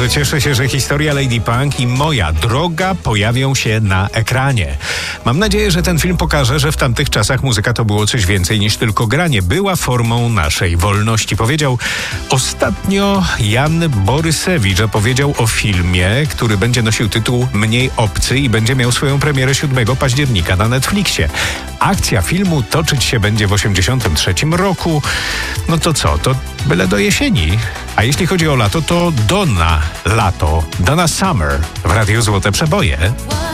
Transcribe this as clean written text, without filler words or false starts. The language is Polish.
bardzo cieszę się, że historia Lady Punk i Moja droga pojawią się na ekranie. Mam nadzieję, że ten film pokaże, że w tamtych czasach muzyka to było coś więcej niż tylko granie. Była formą naszej wolności. Powiedział ostatnio Jan Borysewicz, że powiedział o filmie, który będzie nosił tytuł Mniej obcy i będzie miał swoją premierę 7 października na Netflixie. Akcja filmu toczyć się będzie w 1983 roku. No to co? To byle do jesieni. A jeśli chodzi o lato, to Donna Lato, Donna Summer w Radiu Złote Przeboje.